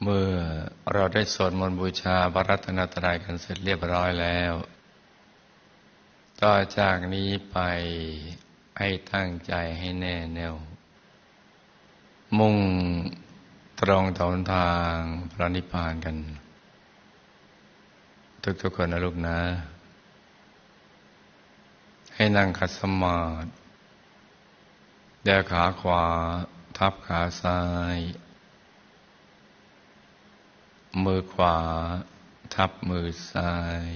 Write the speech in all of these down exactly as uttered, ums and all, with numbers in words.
เมื่อเราได้สวดมนต์บูชาพระรัตนตรัยกันเสร็จเรียบร้อยแล้วต่อจากนี้ไปให้ตั้งใจให้แน่แน่วมุ่งตรงต่อหนทางพระนิพพานกันทุกๆคนนะลูกนะให้นั่งขัดสมาธิแยกขาขวาทับขาซ้ายมือขวาทับมือซ้าย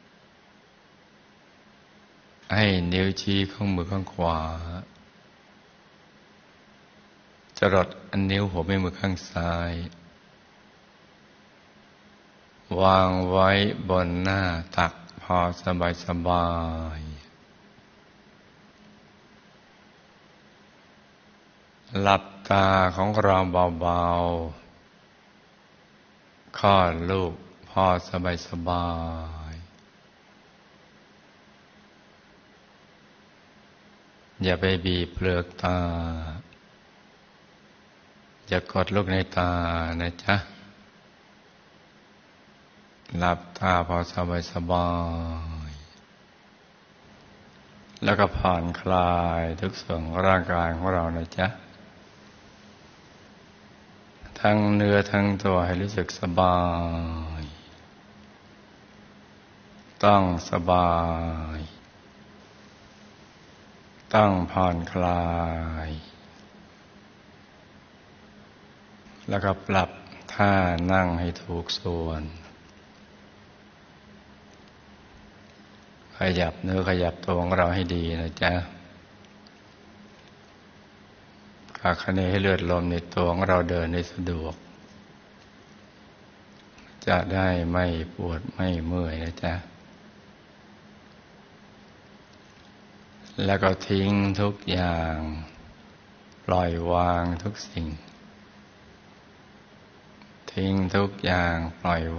ให้นิ้วชี้ของมือข้างขวาจรดอันนิ้วหัวแม่มือข้างซ้ายวางไว้บนหน้าตักพอสบายสบายหลับตาของเราเบาๆคลอดลูกพอสบายสบายอย่าไปบีบเปลือกตาอย่ากดลูกในตานะจ๊ะหลับตาพอสบายสบายแล้วก็ผ่อนคลายทุกส่วนของร่างกายของเรานะจ๊ะทั้งเนื้อทั้งตัวให้รู้สึกสบายต้องสบายต้องผ่อนคลายแล้วก็ปรับท่านั่งให้ถูกส่วนขยับเนื้อขยับตัวของเราให้ดีนะจ๊ะขาคะเนให้เลือดลมในตัวของเราเดินได้สะดวกจะได้ไม่ปวดไม่เมื่อยนะจ๊ะแล้วก็ทิ้งทุกอย่างปล่อยวางทุกสิ่งทิ้งทุกอย่างปล่อย